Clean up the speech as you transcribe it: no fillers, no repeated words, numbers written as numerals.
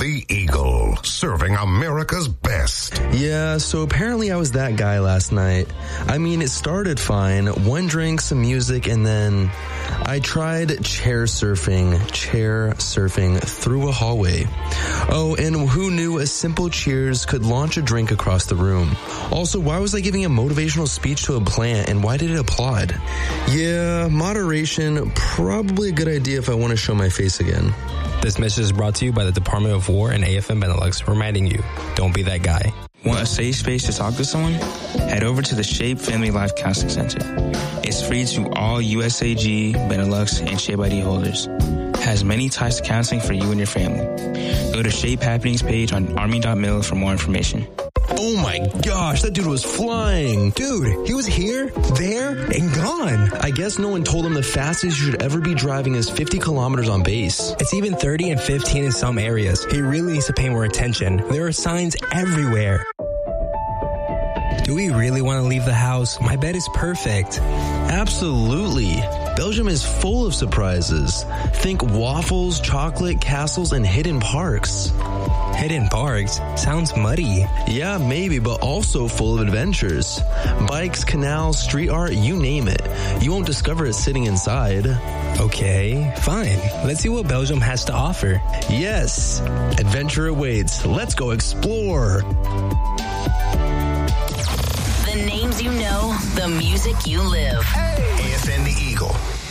the Eagle, serving America's best. Yeah, so apparently I was that guy last night. I mean, it started fine. One drink, some music, and then I tried chair surfing through a hallway. Oh, and who knew a simple cheers could launch a drink across the room? Also, why was I giving a motivational speech to a plant, and why did it applaud? Yeah, moderation, probably a good idea if I want to show my face again. This message is brought to you by the Department of War and AFM Benelux, reminding you, don't be that guy. Want a safe space to talk to someone? Head over to the SHAPE Family Life Counseling Center. It's free to all USAG, Benelux, and SHAPE ID holders. Has many types of counseling for you and your family. Go to SHAPE Happenings page on army.mil for more information. Oh my gosh, that dude was flying. Dude, he was here, there, and gone. I guess no one told him the fastest you should ever be driving is 50 kilometers on base. It's even 30 and 15 in some areas. He really needs to pay more attention. There are signs everywhere. Do we really want to leave the house? My bed is perfect. Absolutely. Belgium is full of surprises. Think waffles, chocolate, castles, and hidden parks. Hidden parks? Sounds muddy. Yeah, maybe, but also full of adventures. Bikes, canals, street art, you name it. You won't discover it sitting inside. Okay, fine. Let's see what Belgium has to offer. Yes, adventure awaits. Let's go explore. The names you know, the music you live. AFN the Eagle.